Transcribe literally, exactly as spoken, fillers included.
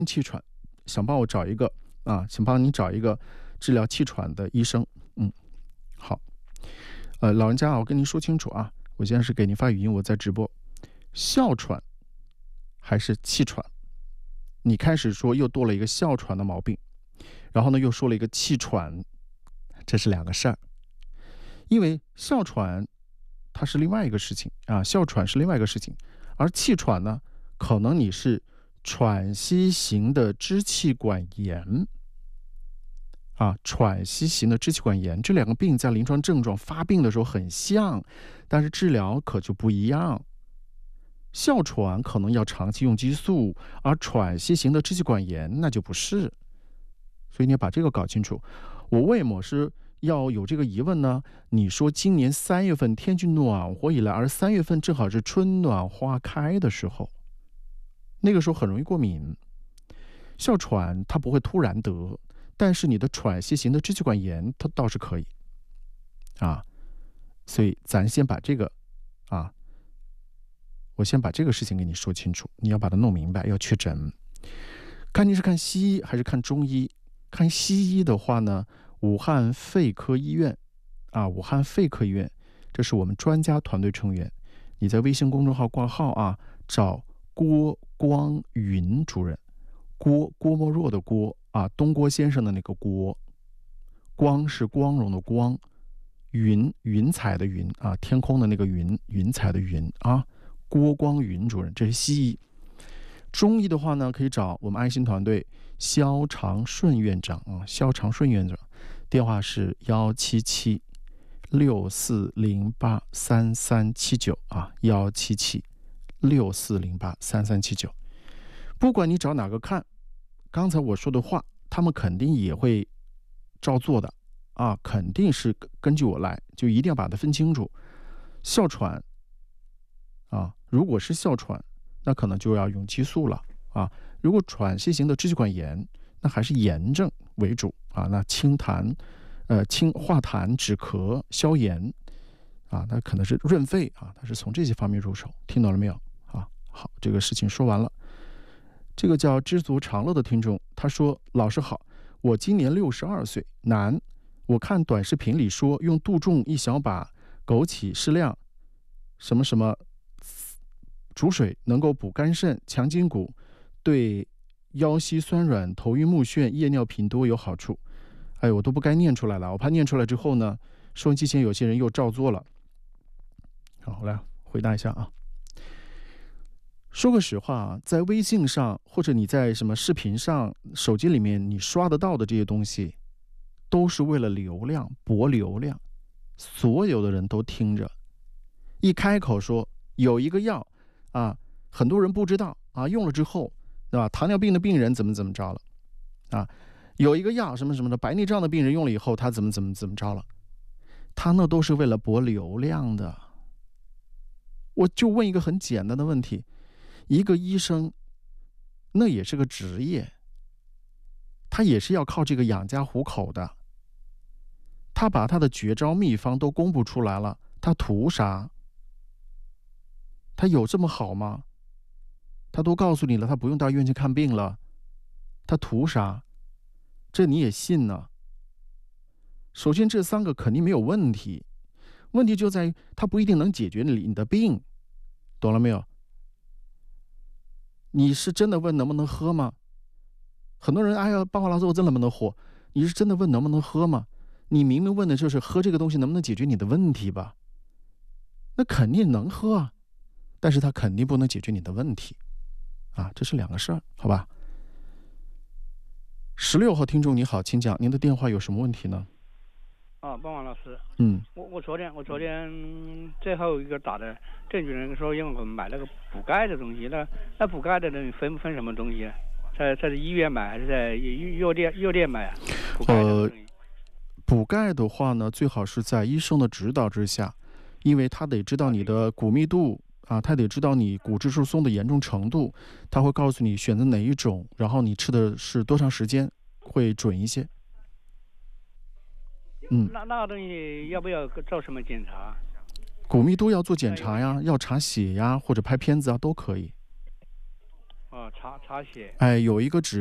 气喘，想帮我找一个啊，想帮你找一个治疗气喘的医生。嗯，好，呃，老人家啊，我跟您说清楚啊，我现在是给您发语音，我在直播。哮喘还是气喘？你开始说又多了一个哮喘的毛病，然后呢又说了一个气喘，这是两个事儿。因为哮喘它是另外一个事情啊，哮喘是另外一个事情，而气喘呢，可能你是喘息型的支气管炎啊，喘息型的支气管炎，这两个病在临床症状发病的时候很像，但是治疗可就不一样。哮喘可能要长期用激素，而喘息型的支气管炎那就不是。所以你要把这个搞清楚。我为某是要有这个疑问呢？你说今年三月份天气暖和以来，而三月份正好是春暖花开的时候，那个时候很容易过敏。哮喘它不会突然得，但是你的喘息型的支气管炎它倒是可以啊。所以咱先把这个啊，我先把这个事情给你说清楚，你要把它弄明白，要确诊。看你是看西医还是看中医？看西医的话呢，武汉肺科医院啊，武汉肺科医院，这是我们专家团队成员。你在微信公众号挂号啊，找郭光云主任，郭郭沫若的郭啊，东郭先生的那个郭，光是光荣的光，云云彩的云啊，天空的那个云，云彩的云啊，郭光云主任，这是西医。中医的话呢，可以找我们爱心团队肖长顺院长啊，肖长顺院长，电话是幺七七六四零八三三七九啊，幺七七六四零八三三七九。不管你找哪个看，刚才我说的话，他们肯定也会照做的啊，肯定是根据我来，就一定要把它分清楚。哮喘啊，如果是哮喘，那可能就要用激素了啊。如果喘息型的支气管炎，那还是炎症为主啊。那清痰、呃清化痰、止咳、消炎啊，那可能是润肺啊，它是从这些方面入手。听懂了没有啊？好，这个事情说完了。这个叫知足常乐的听众，他说：“老师好，我今年六十二岁，男。我看短视频里说用杜仲一小把，枸杞适量，什么什么。”煮水能够补肝肾、强筋骨，对腰膝酸软、头晕目眩、夜尿频多有好处。哎，我都不该念出来了，我怕念出来之后呢，收音机前有些人又照做了。好，我来回答一下啊。说个实话啊，在微信上或者你在什么视频上、手机里面你刷得到的这些东西，都是为了流量、博流量，所有的人都听着。一开口说有一个药。啊，很多人不知道啊，用了之后，对吧？糖尿病的病人怎么怎么着了？啊，有一个药什么什么的，白内障的病人用了以后，他怎么怎么怎么着了？他那都是为了博流量的。我就问一个很简单的问题：一个医生，那也是个职业，他也是要靠这个养家糊口的。他把他的绝招秘方都公布出来了，他图啥？他有这么好吗？他都告诉你了，他不用到医院去看病了，他图啥？这你也信呢？首先，这三个肯定没有问题，问题就在于他不一定能解决你的病，懂了没有？你是真的问能不能喝吗？很多人哎呀，巴华拉斯我真能不能喝？你是真的问能不能喝吗？你明明问的就是喝这个东西能不能解决你的问题吧？那肯定能喝啊。但是它肯定不能解决你的问题，啊，这是两个事儿，好吧？十六号听众你好，请讲，您的电话有什么问题呢？ 啊，帮王老师， 嗯， 我我昨天我昨天最后一个打的证据人说让我买那个补钙的东西，那那补钙的人分不分什么东西？在在医院买还是在药店药店买啊？补钙的东西。呃， 补钙的话呢，最好是在医生的指导之下，因为他得知道你的骨密度。啊，他得知道你骨质疏松的严重程度，他会告诉你选择哪一种，然后你吃的是多长时间，会准一些。嗯， 那那个东西要不要做什么检查？ 骨密度要做检查呀，要查血呀，或者拍片子啊，都可以。 哦， 擦擦血。 哎，有一个指